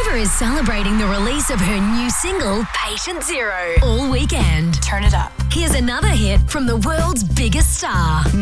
Nova is celebrating the release of her new single, Patient Zero, all weekend. Turn it up. Here's another hit from the world's biggest star.